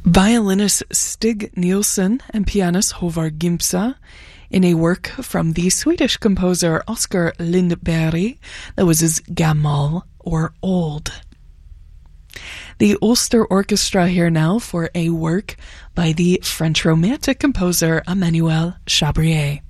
Violinist Stig Nielsen and pianist Håvard Gimpsa in a work from the Swedish composer Oskar Lindberg that was his Gammal, or Old. The Ulster Orchestra here now for a work by the French Romantic composer Emmanuel Chabrier.